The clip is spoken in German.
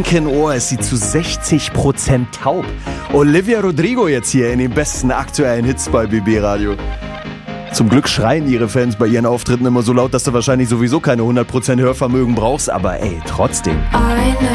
linken Ohr ist sie zu 60% taub. Olivia Rodrigo jetzt hier in den besten aktuellen Hits bei BB Radio. Zum Glück schreien ihre Fans bei ihren Auftritten immer so laut, dass du wahrscheinlich sowieso keine 100% Hörvermögen brauchst, aber ey, trotzdem.